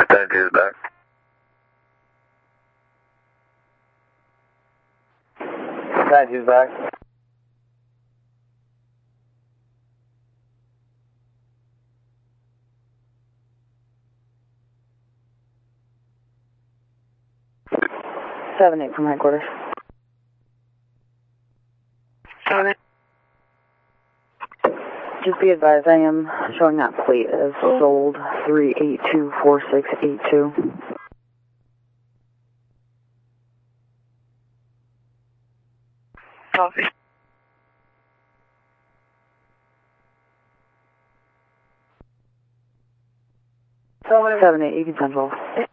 Thank you, back. Thank you, back. Seven eight from headquarters. 7-8. Just be advised, I am showing that plate as sold 3824682. Copy. 7-8, you can send 12.